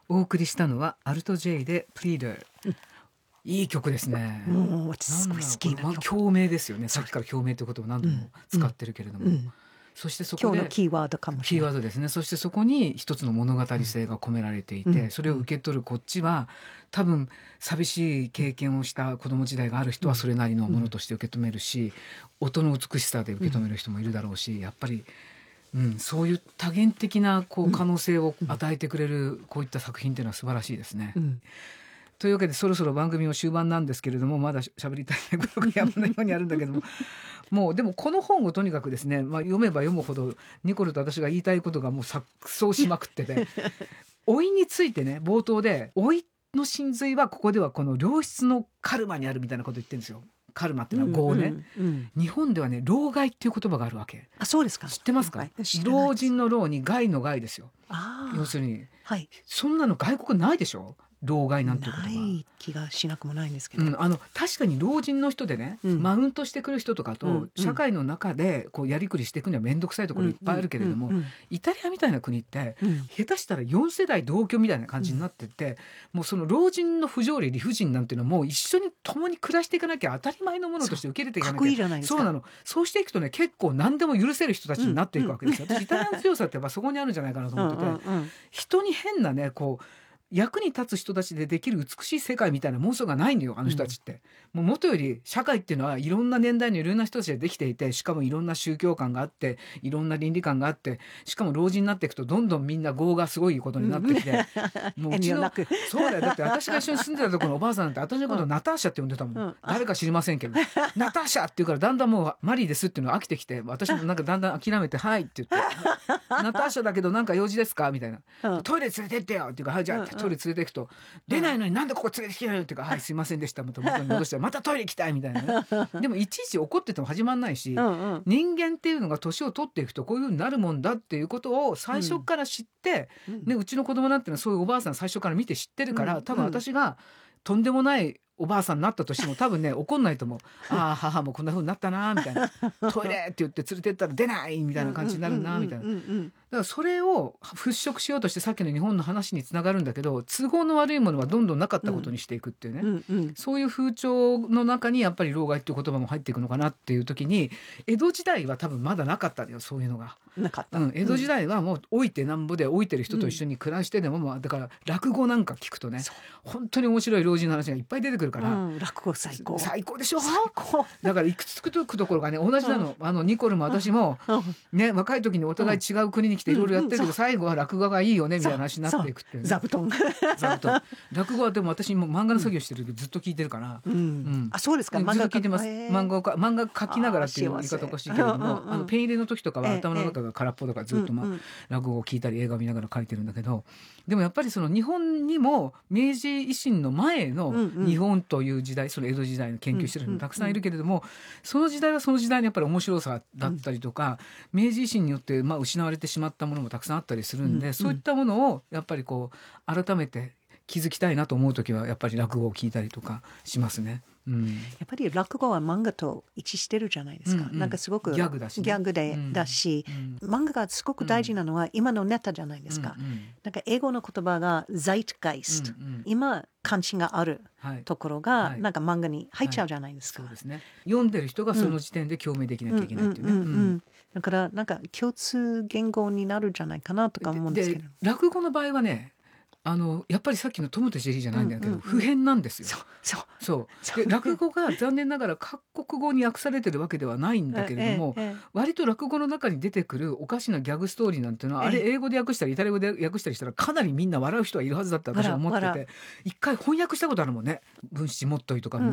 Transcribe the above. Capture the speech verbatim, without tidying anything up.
お送りしたのはアルト J でプリーダー、うん、いい曲ですね。 もう私すごい好きな曲。 共鳴ですよね。さっきから共鳴という言葉を何度も使ってるけれども、うんうん、そしてそこで今日のキーワードかもしれない。 キーワードですね。そしてそこに一つの物語性が込められていて、うん、それを受け取るこっちは多分寂しい経験をした子供時代がある人はそれなりのものとして受け止めるし、音の美しさで受け止める人もいるだろうし、やっぱりうん、そういう多元的なこう可能性を与えてくれるこういった作品というのは素晴らしいですね。うん、というわけでそろそろ番組も終盤なんですけれども、まだ喋りたいことが山のようにあるんだけどももうでもこの本をとにかくですね、まあ、読めば読むほどニコルと私が言いたいことがもう錯綜しまくってて老いについてね、冒頭で老いの真髄はここではこの良質のカルマにあるみたいなこと言ってるんですよ。カルマっていうのは業ね、うんうんうん、日本ではね老害っていう言葉があるわけ。 あ、そうですか。 知ってますか？老人の老に害の害ですよ。 あ、 要するに、 はい、 そんなの外国ないでしょ、老害なんていうことは。 ない気がしなくもないんですけど、 うん、あの確かに老人の人でね、うん、マウントしてくる人とかと、うん、社会の中でこうやりくりしていくには面倒くさいところいっぱいあるけれども、うんうんうん、イタリアみたいな国って、うん、下手したらよん世代同居みたいな感じになってて、うん、もうその老人の不条理理不尽なんていうのはもう一緒に共に暮らしていかなきゃ当たり前のものとして受け入れていかなきゃ。 かっこいいじゃないですか。 そうなの。そうしていくとね、結構何でも許せる人たちになっていくわけですよ、うんうん、私イタリアの強さってやっぱそこにあるんじゃないかなと思ってて、うんうんうん、人に変なねこう役に立つ人たちでできる美しい世界みたいな妄想がないんだよ、あの人たちって、うん、もう元より社会っていうのはいろんな年代のいろんな人たちでできていて、しかもいろんな宗教観があっていろんな倫理観があって、しかも老人になっていくとどんどんみんな業がすごいことになってきて、うん、もううちのそうだよ、だって私が一緒に住んでたところのおばあさんなんて私のことをナターシャって呼んでたもん、うん、誰か知りませんけどナターシャって言うからだんだんもうマリーですっていうのが飽きてきて、私もなんかだんだん諦めてはいって言ってナターシャだけどなんか用事ですかみたいな、うん、トイレ連れてってよっていうか、はいじゃあ、うん、トイレ連れて行くと出ないのになんでここ連れてきてないのっていうか、はいすいませんでした元に戻してまたトイレ行きたいみたいな、ね、でもいちいち怒ってても始まんないし、うんうん、人間っていうのが年を取っていくとこういう風になるもんだっていうことを最初から知って、うんね、うちの子供なんてのはそういうおばあさん最初から見て知ってるから、多分私がとんでもないおばあさんになったとしても多分ね怒んないと思うああ母もこんな風になったなみたいなトイレって言って連れてったら出ないみたいな感じになるなみたいな、だからそれを払拭しようとしてさっきの日本の話につながるんだけど、都合の悪いものはどんどんなかったことにしていくっていうね、うんうん、そういう風潮の中にやっぱり老害っていう言葉も入っていくのかなっていう時に、江戸時代は多分まだなかったんだよ、そういうのがなかった、 うん、江戸時代はもう老いてなんぼで老いてる人と一緒に暮らしてでも、うん、だから落語なんか聞くとね本当に面白い老人の話がいっぱい出てくるから、 うん、落語最高最高でしょ。最高だからいくつくとくところがね同じなの、うん、あのニコルも私も、うん、ね若い時にお互い違う国に来ていろいろやってるけど、うんうん、最後は落語がいいよねみたいな話になっていくっていう、ね、 座布団座布団落語はでも私も漫画の作業してる時ずっと聞いてるから、 うんうん、あそうですか、 ずっと聞いてます。漫画をか漫画描きながらっていう言い方おかしいけれども、うんうん、あのペン入れの時とかは頭の中が空っぽとかずっと、まあうんうん、落語を聞いたり映画を見ながら書いてるんだけど、でもやっぱりその日本にも明治維新の前の日本という時代、うんうん、その江戸時代の研究してる人もたくさんいるけれども、うんうんうん、その時代はその時代のやっぱり面白さだったりとか、うん、明治維新によってまあ失われてしまったものもたくさんあったりするんで、うんうん、そういったものをやっぱりこう改めて気づきたいなと思うときはやっぱり落語を聞いたりとかしますね。うん、 やっぱり落語は漫画と一致してるじゃないですか、うんうん、なんかすごくギャグだし、ね、 ギャグで、うん、だし、うん、漫画がすごく大事なのは今のネタじゃないですか、うんうん、なんか英語の言葉が Zeitgeist、うんうん、今関心があるところが、はい、なんか漫画に入っちゃうじゃないですか、 はいはい、そうですね、読んでる人がその時点で共鳴できなきゃいけないっていうね、うんうんうんうん、 だからなんか共通言語になるんじゃないかなとか思うんですけど、 で落語の場合はねあのやっぱりさっきのトムとジェリーじゃないんだけど、うんうんうん、普遍なんですよ。 そうそうそうで落語が残念ながら各国語に訳されてるわけではないんだけれども、えええ、割と落語の中に出てくるおかしなギャグストーリーなんていうのは、あれ英語で訳したりイタリア語で訳したりしたらかなりみんな笑う人はいるはずだって私は思ってて、一回翻訳したことあるもんね。文七もっといとか、うん